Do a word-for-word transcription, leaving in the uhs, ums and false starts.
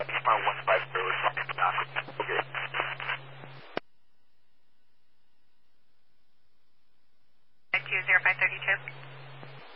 one five zero is not okay. two zero five thirty two.